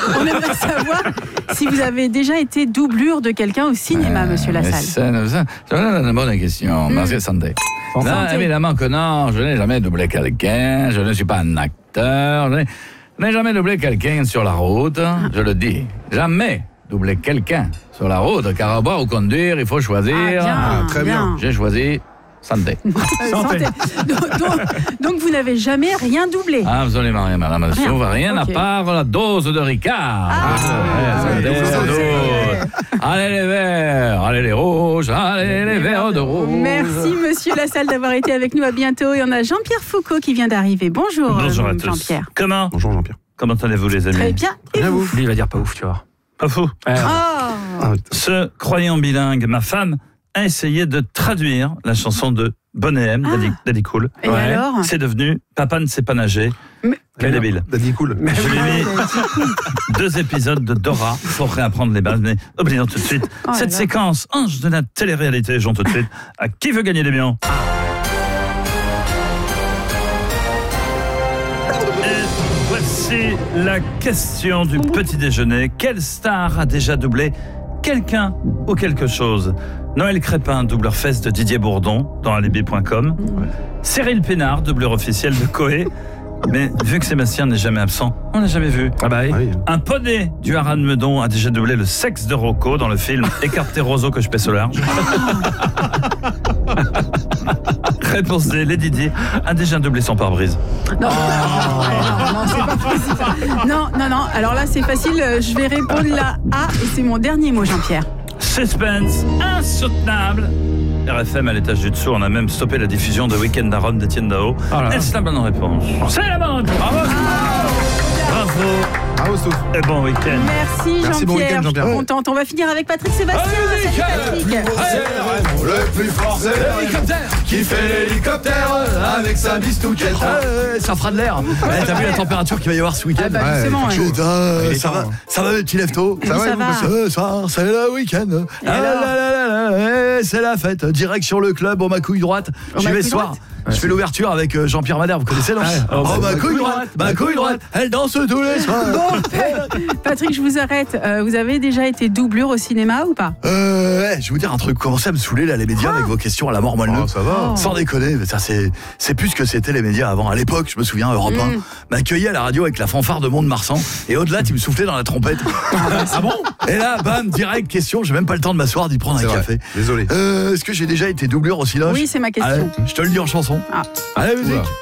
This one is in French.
On aimerait savoir si vous avez déjà été doublure de quelqu'un au cinéma, monsieur Lassalle. C'est une bonne question. Merci, santé. Non, évidemment que non, je n'ai jamais doublé quelqu'un, je ne suis pas un acteur, je n'ai jamais doublé quelqu'un sur la route, je le dis. Jamais doublé quelqu'un sur la route, car à boire ou conduire, il faut choisir. Très bien. J'ai choisi santé. Santé. Donc vous n'avez jamais rien doublé. Absolument rien, madame. Rien. Rien Ok. à part la dose de Ricard. Santé, allez les verts, allez les rouges, allez les verts de rouge. Merci monsieur Lassalle d'avoir été avec nous, à bientôt. Et on a Jean-Pierre Foucault qui vient d'arriver. Bonjour, Bonjour à tous. Jean-Pierre. Comment Bonjour Jean-Pierre. Comment allez-vous les amis? Très bien. Et Bien vous vous. Lui, il va dire pas ouf, tu vois. Pas fou. Oh. Ce croyant bilingue, ma femme, a essayé de traduire la chanson de Bonnet M, Daddy Cool. Et alors C'est devenu Papa ne sait pas nager. Quel débile. Daddy Cool. Je lui ai mis 2 épisodes de Dora pour réapprendre les bases, mais oublions tout de suite cette séquence ange de la télé-réalité. Jean, tout de suite, à Qui veut gagner des millions? Et voici la question du petit déjeuner. Quelle star a déjà doublé quelqu'un ou quelque chose? Noël Crépin, doubleur fesses de Didier Bourdon dans alibi.com. Cyril Pénard, doubleur officiel de Coé. Mais vu que Sébastien n'est jamais absent, on l'a jamais vu. Ah bah oui. Oui. Un poney du Haran Meudon a déjà doublé le sexe de Rocco dans le film Écarté Roseau que je pèse au large. Réponse D, Lady Di a déjà doublé son pare-brise. Non, non, c'est pas possible. Non. Alors là, c'est facile. Je vais répondre la A et c'est mon dernier mot, Jean-Pierre. Suspense insoutenable. RFM à l'étage du dessous, on a même stoppé la diffusion de Week-end à Rome d'Étienne Dao. Est-ce la bonne réponse? C'est la bonne réponse. Bravo. Bravo Stouff. Et bon week-end. Merci Jean-Pierre. bon week-end, Jean-Pierre. Je suis contente. On va finir avec Patrick Sébastien. Salut Patrick. Le plus fort, c'est l'hélicoptère qui fait l'hélicoptère avec sa bistouquette. Ça fera de l'air. T'as vu la température qu'il va y avoir ce week-end? Ah bah justement, ouais. Putain, ça va mes petits leftos. Ça va, va. Ce soir, c'est le week-end. C'est la fête. Direction le club, au ma couille droite. J'y vais ce soir. Je fais l'ouverture avec Jean-Pierre Madère, vous connaissez, non? Oh, ma couille droite, elle danse tous les soirs. Bon, Patrick, je vous arrête. Vous avez déjà été doublure au cinéma ou pas? Je vais vous dire un truc. Commencez à me saouler là, les médias, avec vos questions à la mort moelleux. Ça va. Sans déconner, mais ça c'est plus ce que c'était les médias avant. À l'époque, je me souviens, Europe 1 m'accueillait à la radio avec la fanfare de Mont-de-Marsan et au-delà, il me soufflait dans la trompette. Ah bon? Et là, bam, direct question. J'ai même pas le temps de m'asseoir, d'y prendre un café. Désolé. Est-ce que j'ai déjà été doublure au cinéma? Oui, c'est ma question. Allez, je te le dis en chanson. Ah. Allez, musique.